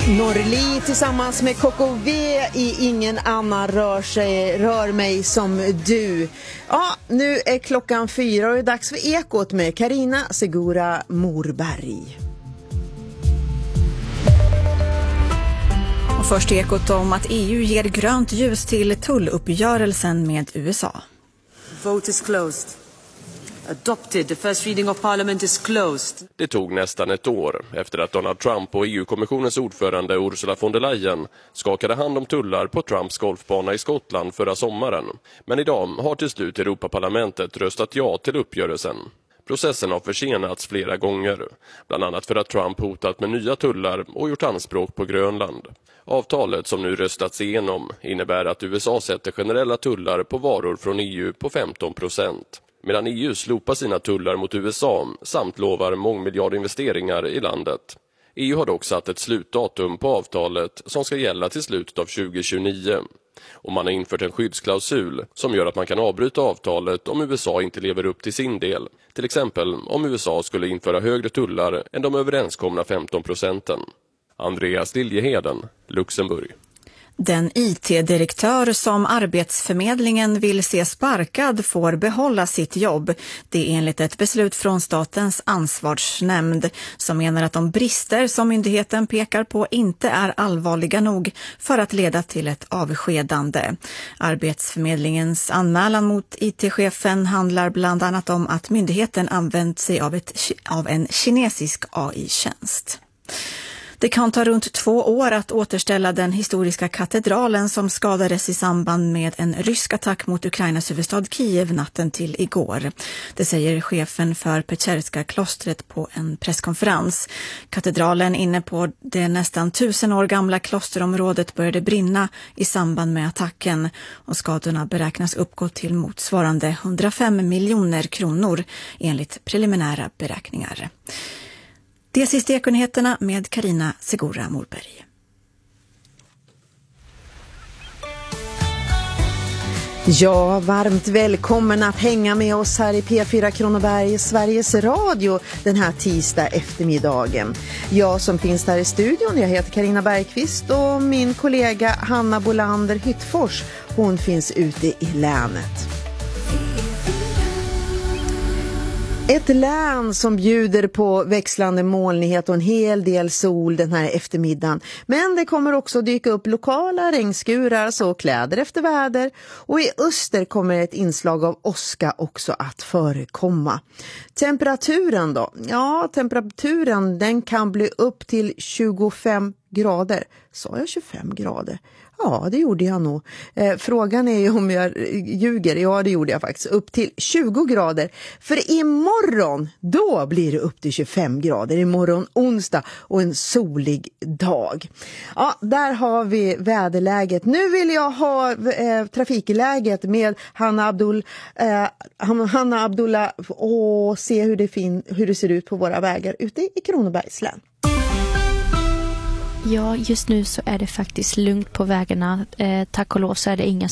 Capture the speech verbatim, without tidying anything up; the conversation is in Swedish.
Norli tillsammans med K K V i Ingen annan rör sig, rör mig som du. Ja, nu är klockan fyra och det är dags för Ekot med Carina Segura Morberg. Och först Ekot om att E U ger grönt ljus till tulluppgörelsen med U S A. Vote is closed. Adopted. The first reading of Parliament is closed. Det tog nästan ett år efter att Donald Trump och E U-kommissionens ordförande Ursula von der Leyen skakade hand om tullar på Trumps golfbana i Skottland förra sommaren. Men idag har till slut Europaparlamentet röstat ja till uppgörelsen. Processen har försenats flera gånger, bland annat för att Trump hotat med nya tullar och gjort anspråk på Grönland. Avtalet som nu röstats igenom innebär att U S A sätter generella tullar på varor från E U på femton procent. Medan E U slopar sina tullar mot U S A samt lovar mångmiljardinvesteringar i landet. E U har dock satt ett slutdatum på avtalet som ska gälla till slutet av tjugo tjugonio. Och man har infört en skyddsklausul som gör att man kan avbryta avtalet om U S A inte lever upp till sin del. Till exempel om U S A skulle införa högre tullar än de överenskomna femton procenten. Andreas Liljeheden, Luxemburg. Den I T-direktör som Arbetsförmedlingen vill se sparkad får behålla sitt jobb. Det är enligt ett beslut från Statens ansvarsnämnd som menar att de brister som myndigheten pekar på inte är allvarliga nog för att leda till ett avskedande. Arbetsförmedlingens anmälan mot I T-chefen handlar bland annat om att myndigheten använt sig av, ett, av en kinesisk A I-tjänst. Det kan ta runt två år att återställa den historiska katedralen som skadades i samband med en rysk attack mot Ukrainas huvudstad Kiev natten till igår. Det säger chefen för Petjerska klostret på en presskonferens. Katedralen inne på det nästan tusen år gamla klosterområdet började brinna i samband med attacken och skadorna beräknas uppgå till motsvarande hundrafem miljoner kronor enligt preliminära beräkningar. Det är sista Ekonyheterna med Carina Segura Morberg. Ja, varmt välkommen att hänga med oss här i P fyra Kronoberg, Sveriges Radio, den här tisdag eftermiddagen. Jag som finns där i studion, jag heter Carina Bergqvist och min kollega Hanna Bolander Hyttfors, hon finns ute i länet. Ett län som bjuder på växlande molnighet och en hel del sol den här eftermiddagen. Men det kommer också dyka upp lokala regnskurar, så kläder efter väder. Och i öster kommer ett inslag av åska också att förekomma. Temperaturen då? Ja, temperaturen den kan bli upp till tjugofem grader. Sa jag tjugofem grader? Ja, det gjorde jag nog. Eh, frågan är ju om jag ljuger. Ja, det gjorde jag faktiskt. Upp till tjugo grader. För imorgon, då blir det upp till tjugofem grader. Imorgon onsdag och en solig dag. Ja, där har vi väderläget. Nu vill jag ha eh, trafikläget med Hanna Abdul, eh, Hanna Abdullah och se hur det, fin- hur det ser ut på våra vägar ute i Kronobergs län. Ja, just nu så är det faktiskt lugnt på vägarna. Eh, tack och lov så är det inga